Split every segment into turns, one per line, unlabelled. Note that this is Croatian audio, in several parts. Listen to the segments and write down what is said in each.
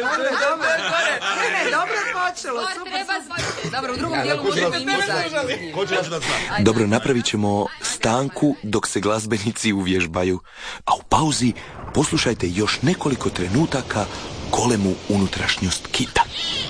Dobro je počelo. Dobro, u drugom dijelu možemo i mi zajedno.
Dobro, napravit ćemo stanku dok se glazbenici uvježbaju. A u pauzi poslušajte još nekoliko trenutaka golemu unutrašnjost kita.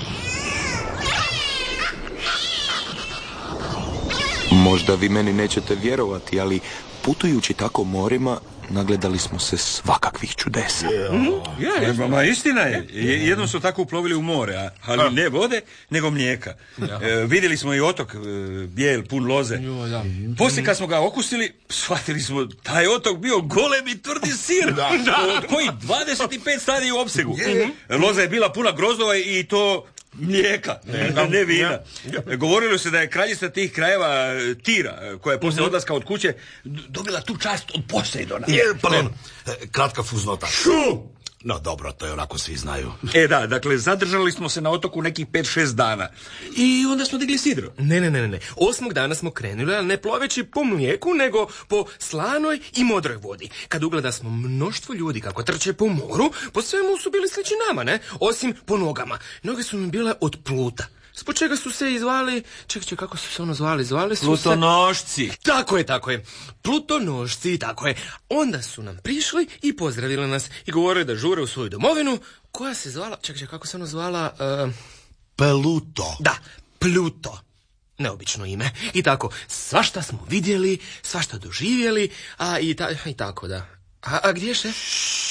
Možda vi meni nećete vjerovati, ali putujući tako morima nagledali smo se svakakvih čudesa.
Istina je. Jednom su tako uplovili u more, ali ne vode, nego mlijeka. Vidjeli smo i otok bijel, pun loze. Poslije kad smo ga okusili, shvatili smo taj otok bio golem i tvrdi sir. Od koji 25 stadija u opsegu. Loza je bila puna grozdova i to mlijeka, ne vina. Govorilo se da je kraljica tih krajeva Tira, koja je poslije odlaska od kuće dobila tu čast od Poseidona.
Pardon, kratka fuznota. No dobro, to je onako svi znaju.
Dakle, zadržali smo se na otoku nekih 5-6 dana. I onda smo digli sidro.
Ne. 8. dana smo krenuli, ali ne ploveći po mlijeku, nego po slanoj i modroj vodi. Kad ugleda smo mnoštvo ljudi kako trče po moru, po svemu su bili slični nama, ne? Osim po nogama. Noge su nam bile od pluta. Zbog čega su se izvali... Čekaj, kako su se zvali? Zvali su
Plutonošci.
se... Tako je. Plutonošci, tako je. Onda su nam prišli i pozdravili nas i govorili da žure u svoju domovinu, koja se zvala... Čekaj, kako se ona zvala?
Pluto.
Da, Pluto. Neobično ime. I tako, svašta smo vidjeli, svašta doživjeli, i tako, da. A gdje še?